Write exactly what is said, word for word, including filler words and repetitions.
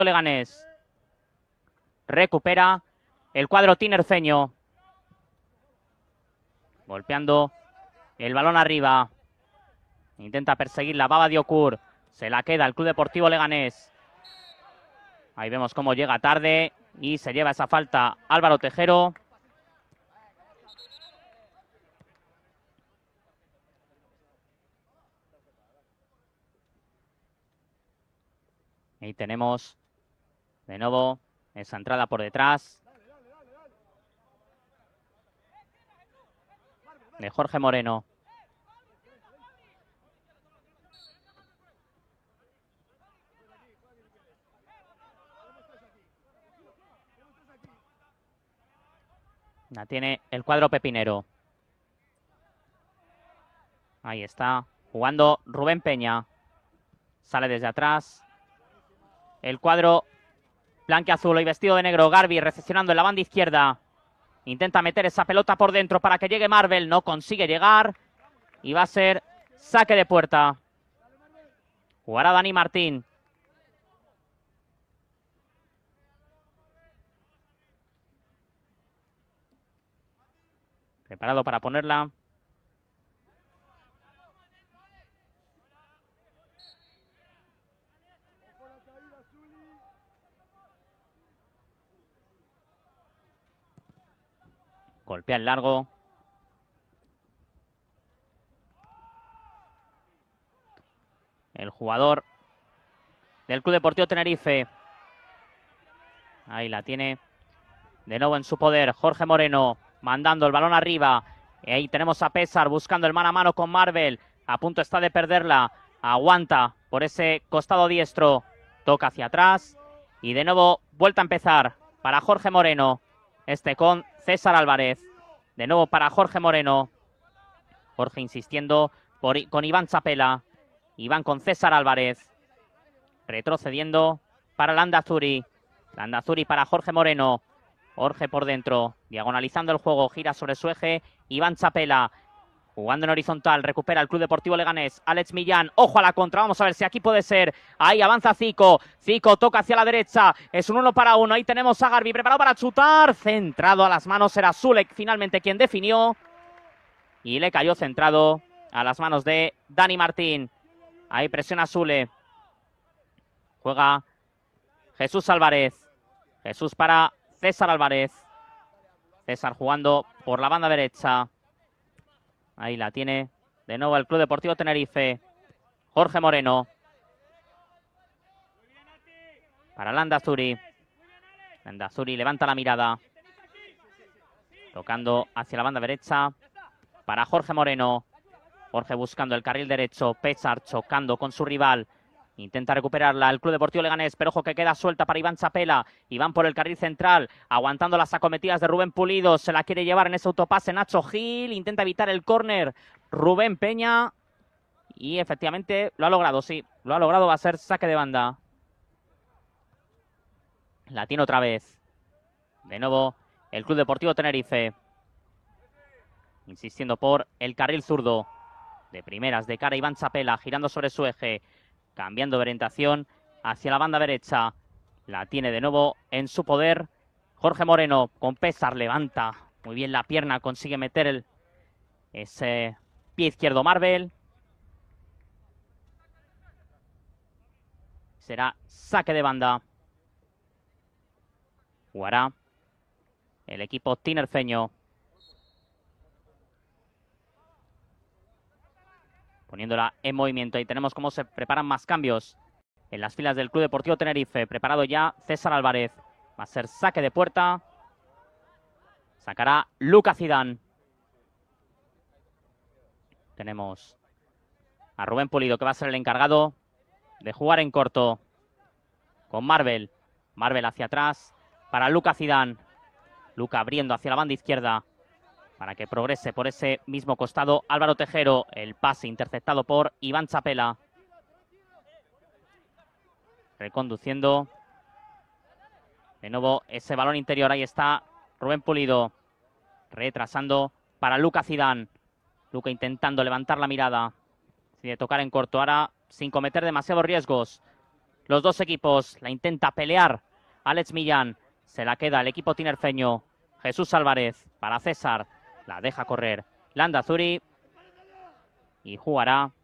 Leganés. Recupera el cuadro tinerfeño. Golpeando el balón arriba. Intenta perseguir la Baba Diocur. Se la queda el Club Deportivo Leganés. Ahí vemos cómo llega tarde y se lleva esa falta Álvaro Tejero. Ahí tenemos de nuevo esa entrada por detrás de Jorge Moreno. La tiene el cuadro pepinero. Ahí está, jugando Rubén Peña. Sale desde atrás el cuadro blanquiazul y vestido de negro. Garbi recepcionando en la banda izquierda. Intenta meter esa pelota por dentro para que llegue Marvel. No consigue llegar. Y va a ser saque de puerta. Jugará Dani Martín. Preparado para ponerla. Golpea el largo. El jugador del Club Deportivo Tenerife. Ahí la tiene de nuevo en su poder Jorge Moreno, mandando el balón arriba. Y ahí tenemos a Pésar buscando el mano a mano con Marvel. A punto está de perderla. Aguanta por ese costado diestro. Toca hacia atrás. Y de nuevo vuelta a empezar para Jorge Moreno. Este con César Álvarez. De nuevo para Jorge Moreno. Jorge insistiendo por, con Iván Chapela. Iván con César Álvarez. Retrocediendo para Landazuri. Landazuri para Jorge Moreno. Jorge por dentro. Diagonalizando el juego. Gira sobre su eje. Iván Chapela. Jugando en horizontal. Recupera el Club Deportivo Leganés. Alex Millán. Ojo a la contra. Vamos a ver si aquí puede ser. Ahí avanza Zico. Zico toca hacia la derecha. Es un uno para uno. Ahí tenemos a Garbi preparado para chutar. Centrado a las manos. Era Zulek finalmente quien definió. Y le cayó centrado a las manos de Dani Martín. Ahí presiona Zule. Juega Jesús Álvarez. Jesús para César Álvarez. César jugando por la banda derecha. Ahí la tiene de nuevo el Club Deportivo Tenerife. Jorge Moreno. Para Landazuri. Landazuri levanta la mirada. Tocando hacia la banda derecha. Para Jorge Moreno. Jorge buscando el carril derecho. Pésar chocando con su rival. Intenta recuperarla el Club Deportivo Leganés, pero ojo que queda suelta para Iván Chapela. Iván por el carril central, aguantando las acometidas de Rubén Pulido. Se la quiere llevar en ese autopase Nacho Gil. Intenta evitar el córner Rubén Peña. Y efectivamente lo ha logrado, sí. Lo ha logrado, va a ser saque de banda. La tiene otra vez. De nuevo el Club Deportivo Tenerife. Insistiendo por el carril zurdo. De primeras, de cara Iván Chapela, girando sobre su eje. Cambiando de orientación hacia la banda derecha. La tiene de nuevo en su poder Jorge Moreno. Con Pésar levanta muy bien la pierna. Consigue meter el, ese pie izquierdo Marvel. Será saque de banda. Jugará el equipo tinerfeño. Poniéndola en movimiento. Y tenemos cómo se preparan más cambios en las filas del Club Deportivo Tenerife. Preparado ya César Álvarez. Va a ser saque de puerta. Sacará Lucas Zidane. Tenemos a Rubén Pulido, que va a ser el encargado de jugar en corto. Con Marvel. Marvel hacia atrás para Lucas Zidane. Luca abriendo hacia la banda izquierda. Para que progrese por ese mismo costado Álvaro Tejero. El pase interceptado por Iván Chapela. Reconduciendo. De nuevo ese balón interior. Ahí está Rubén Pulido. Retrasando para Lucas Zidane. Luca intentando levantar la mirada. Decide tocar en corto ahora sin cometer demasiados riesgos. los dos equipos. La intenta pelear Alex Millán. Se la queda el equipo tinerfeño. Jesús Álvarez para César. La deja correr Landazuri. Y jugará